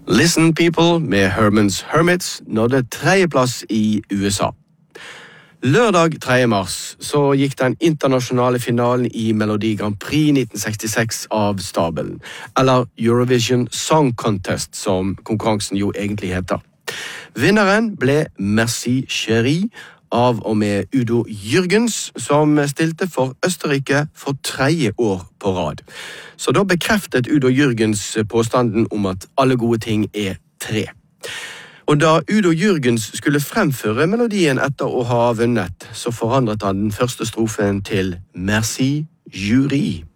Listen People med Herman's Hermits nådde tredjeplass i USA. Lørdag 3. mars så gikk den internasjonale finalen i Melodi Grand Prix 1966 av stabelen, eller Eurovision Song Contest som konkurransen jo egentlig heter. Vinneren ble Merci Chérie av og med Udo Jürgens, som stilte for Østerrike for 3. år på rad. Så da bekreftet Udo Jürgens påstanden om at alle gode ting er 3. Og da Udo Jürgens skulle fremføre melodien etter å ha vunnet, så forandret han den første strofen til Merci Jury.